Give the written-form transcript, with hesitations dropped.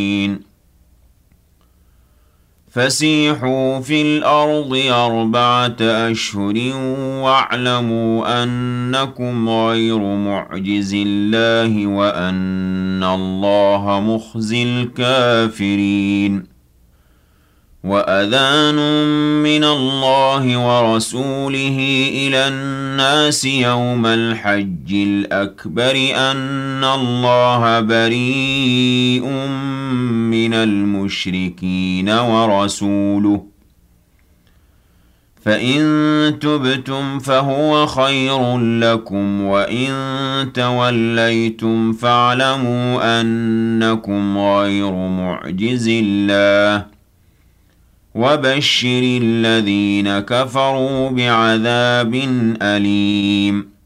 فسيحوا في الأرض 4 أشهر واعلموا أنكم غير معجز الله وأن الله مخزي الكافرين وأذان من الله ورسوله إلى الناس يوم الحج الأكبر أن الله بريء من المشركين ورسوله فإن تبتم فهو خير لكم وإن توليتم فاعلموا أنكم غير معجز الله وبشر الذين كفروا بعذاب أليم